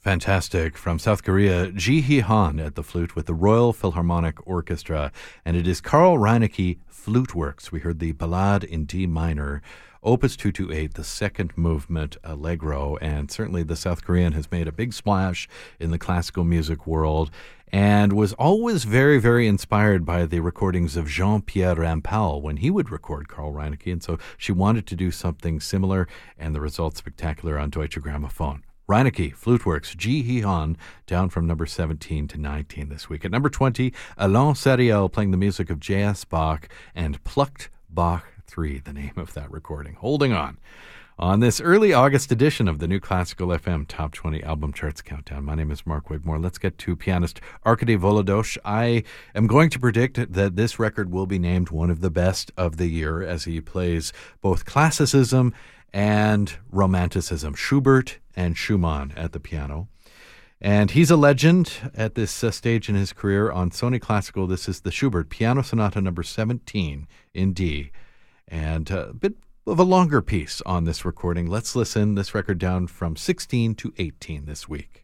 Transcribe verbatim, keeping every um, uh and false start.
Fantastic. From South Korea, Ji Hee Han at the flute with the Royal Philharmonic Orchestra. And it is Carl Reinecke Flute Works. We heard the Ballade in D minor, Opus two twenty-eight, the second movement, Allegro. And certainly the South Korean has made a big splash in the classical music world and was always very, very inspired by the recordings of Jean-Pierre Rampal when he would record Carl Reinecke. And so she wanted to do something similar, and the result's spectacular on Deutsche Grammophon. Reinecke, Flute Works, Ji Hee Han, down from number seventeen to nineteen this week. At number twenty, Alain Sariel playing the music of J S. Bach and Plucked Bach three, the name of that recording. Holding on. On this early August edition of the New Classical F M Top twenty Album Charts Countdown, my name is Mark Wigmore. Let's get to pianist Arkady Volodosh. I am going to predict that this record will be named one of the best of the year as he plays both classicism and romanticism, Schubert and Schumann at the piano. And he's a legend at this uh, stage in his career. On Sony Classical, this is the Schubert Piano Sonata number seventeen in D, and uh, a bit of a longer piece on this recording. Let's listen. This record down from sixteen to eighteen this week.